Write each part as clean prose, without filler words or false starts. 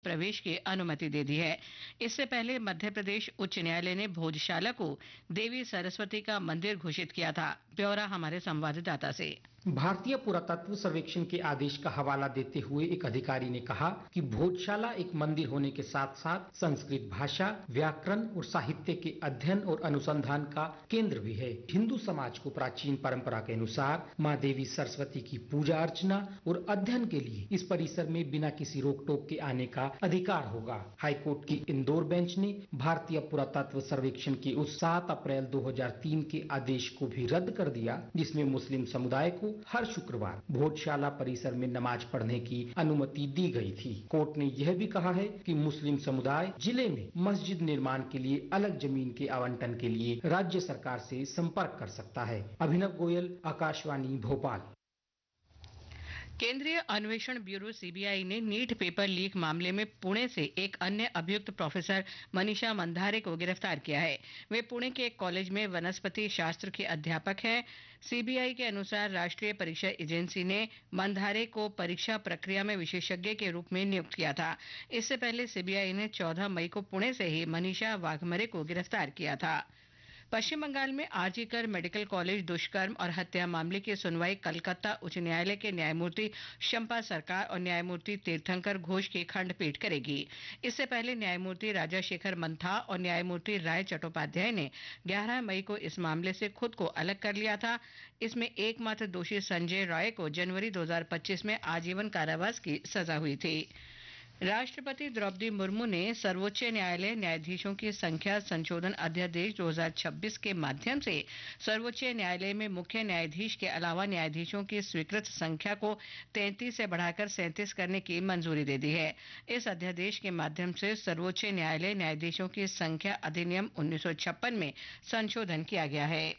प्रवेश की अनुमति दे दी है। इससे पहले मध्य प्रदेश उच्च न्यायालय ने भोजशाला को देवी सरस्वती का मंदिर घोषित किया था। ब्यौरा हमारे संवाददाता से। भारतीय पुरातत्व सर्वेक्षण के आदेश का हवाला देते हुए एक अधिकारी ने कहा कि भोजशाला एक मंदिर होने के साथ साथ संस्कृत भाषा, व्याकरण और साहित्य के अध्ययन और अनुसंधान का केंद्र भी है। हिंदू समाज को प्राचीन परंपरा के अनुसार माँ देवी सरस्वती की पूजा अर्चना और अध्ययन के लिए इस परिसर में बिना किसी रोक टोक के आने का अधिकार होगा। हाईकोर्ट की इंदौर बेंच ने भारतीय पुरातत्व सर्वेक्षण के उस 7 अप्रैल 2003 के आदेश को भी रद्द कर दिया, जिसमें मुस्लिम समुदाय को हर शुक्रवार भोजशाला परिसर में नमाज पढ़ने की अनुमति दी गई थी। कोर्ट ने यह भी कहा है कि मुस्लिम समुदाय जिले में मस्जिद निर्माण के लिए अलग जमीन के आवंटन के लिए राज्य सरकार से संपर्क कर सकता है। अभिनव गोयल, आकाशवाणी, भोपाल। केंद्रीय अन्वेषण ब्यूरो सीबीआई ने नीट पेपर लीक मामले में पुणे से एक अन्य अभियुक्त प्रोफेसर मनीषा मंधारे को गिरफ्तार किया है। वे पुणे के एक कॉलेज में वनस्पति शास्त्र के अध्यापक हैं। सीबीआई के अनुसार राष्ट्रीय परीक्षा एजेंसी ने मंधारे को परीक्षा प्रक्रिया में विशेषज्ञ के रूप में नियुक्त किया था। इससे पहले सीबीआई ने 14 मई को पुणे से ही मनीषा वाघमरे को गिरफ्तार किया था। पश्चिम बंगाल में आरजीकर मेडिकल कॉलेज दुष्कर्म और हत्या मामले की सुनवाई कलकत्ता उच्च न्यायालय के न्यायमूर्ति शंपा सरकार और न्यायमूर्ति तीर्थंकर घोष की खंडपीठ करेगी। इससे पहले न्यायमूर्ति राजाशेखर मंथा और न्यायमूर्ति राय चट्टोपाध्याय ने 11 मई को इस मामले से खुद को अलग कर लिया था। इसमें एकमात्र दोषी संजय रॉय को जनवरी 2025 में आजीवन कारावास की सजा हुई थी। राष्ट्रपति द्रौपदी मुर्मू ने सर्वोच्च न्यायालय न्यायाधीशों की संख्या संशोधन अध्यादेश 2026 के माध्यम से सर्वोच्च न्यायालय में मुख्य न्यायाधीश के अलावा न्यायाधीशों की स्वीकृत संख्या को 33 से बढ़ाकर 37 करने की मंजूरी दे दी है। इस अध्यादेश के माध्यम से सर्वोच्च न्यायालय न्यायाधीशों की संख्या अधिनियम 1956 में संशोधन किया गया है।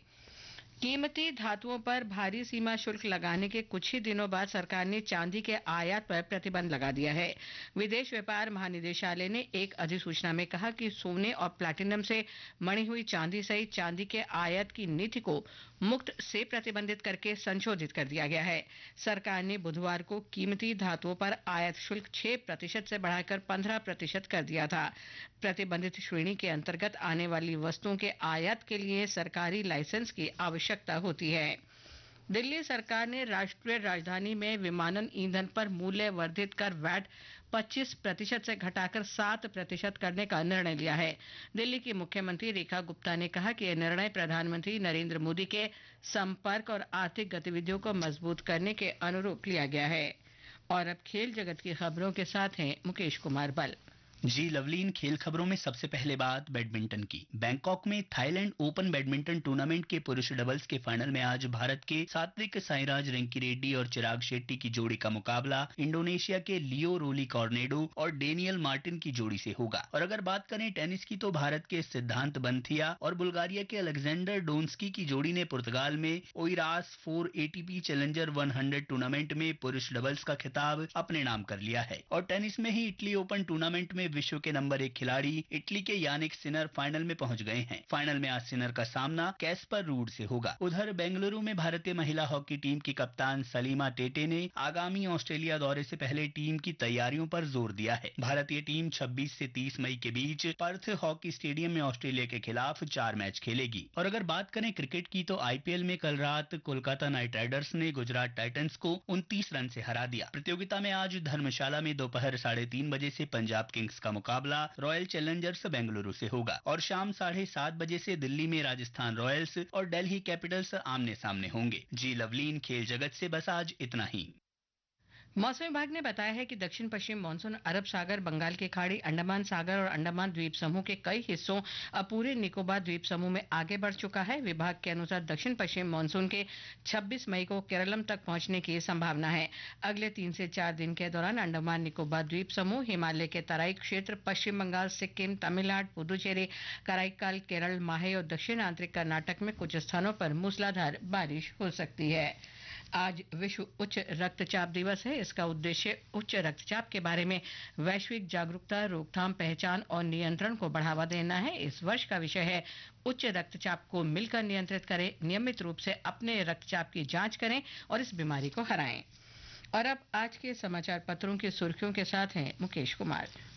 कीमती धातुओं पर भारी सीमा शुल्क लगाने के कुछ ही दिनों बाद सरकार ने चांदी के आयात पर प्रतिबंध लगा दिया है। विदेश व्यापार महानिदेशालय ने एक अधिसूचना में कहा कि सोने और प्लैटिनम से मढ़ी हुई चांदी सहित चांदी के आयात की नीति को मुक्त से प्रतिबंधित करके संशोधित कर दिया गया है। सरकार ने बुधवार को कीमती धातुओं पर आयात शुल्क 6% से बढ़ाकर 15% कर दिया था। प्रतिबंधित श्रेणी के अंतर्गत आने वाली वस्तुओं के आयात के लिए सरकारी लाइसेंस की आवश्यकता होती है। दिल्ली सरकार ने राष्ट्रीय राजधानी में विमानन ईंधन पर मूल्य वर्धित कर वैट 25% से घटाकर 7% करने का निर्णय लिया है। दिल्ली की मुख्यमंत्री रेखा गुप्ता ने कहा कि यह निर्णय प्रधानमंत्री नरेंद्र मोदी के संपर्क और आर्थिक गतिविधियों को मजबूत करने के अनुरूप लिया गया है। और अब खेल जगत की खबरों के साथ हैं मुकेश कुमार बल। जी लवलीन, खेल खबरों में सबसे पहले बात बैडमिंटन की। बैंकॉक में थाईलैंड ओपन बैडमिंटन टूर्नामेंट के पुरुष डबल्स के फाइनल में आज भारत के सात्विक साईराज रेंकीरेड्डी और चिराग शेट्टी की जोड़ी का मुकाबला इंडोनेशिया के लियो रोली कॉर्नेडो और डेनियल मार्टिन की जोड़ी से होगा। और अगर बात करें टेनिस की तो भारत के सिद्धांत बंथिया और बुल्गारिया के अलेक्जेंडर डोन्स्की की जोड़ी ने पुर्तगाल में ओइरास 4 एटीपी चैलेंजर 100 टूर्नामेंट में पुरुष डबल्स का खिताब अपने नाम कर लिया है। और टेनिस में ही इटली ओपन टूर्नामेंट में विश्व के नंबर 1 खिलाड़ी इटली के यानिक सिनर फाइनल में पहुंच गए हैं। फाइनल में आज सिनर का सामना कैस्पर रूड से होगा। उधर बेंगलुरु में भारतीय महिला हॉकी टीम की कप्तान सलीमा टेटे ने आगामी ऑस्ट्रेलिया दौरे से पहले टीम की तैयारियों पर जोर दिया है। भारतीय टीम 26 से 30 मई के बीच पर्थ हॉकी स्टेडियम में ऑस्ट्रेलिया के खिलाफ 4 मैच खेलेगी। और अगर बात करें क्रिकेट की तो आईपीएल में कल रात कोलकाता नाइट राइडर्स ने गुजरात टाइटंस को 29 रन से हरा दिया। प्रतियोगिता में आज धर्मशाला में दोपहर 3:30 बजे से पंजाब किंग्स का मुकाबला रॉयल चैलेंजर्स बेंगलुरु से होगा और शाम 7:30 बजे से दिल्ली में राजस्थान रॉयल्स और दिल्ली कैपिटल्स आमने सामने होंगे। जी लवलीन, खेल जगत से बस आज इतना ही। मौसम विभाग ने बताया है कि दक्षिण पश्चिम मानसून अरब सागर, बंगाल की खाड़ी, अंडमान सागर और अंडमान द्वीप समूह के कई हिस्सों और पूरे निकोबार द्वीप समूह में आगे बढ़ चुका है। विभाग के अनुसार दक्षिण पश्चिम मानसून के 26 मई को केरलम तक पहुंचने की संभावना है। अगले 3 से 4 दिन के दौरान अंडमान निकोबार द्वीप समूह, हिमालय के तराई क्षेत्र, पश्चिम बंगाल, सिक्किम, तमिलनाडु, पुदुचेरी, कराईकाल, केरल, माहे और दक्षिण आंतरिक कर्नाटक में कुछ स्थानों पर मूसलाधार बारिश हो सकती है। आज विश्व उच्च रक्तचाप दिवस है। इसका उद्देश्य उच्च रक्तचाप के बारे में वैश्विक जागरूकता, रोकथाम, पहचान और नियंत्रण को बढ़ावा देना है। इस वर्ष का विषय है उच्च रक्तचाप को मिलकर नियंत्रित करें। नियमित रूप से अपने रक्तचाप की जांच करें और इस बीमारी को हराएं। और अब आज के समाचार पत्रों की सुर्खियों के साथ हैं मुकेश कुमार।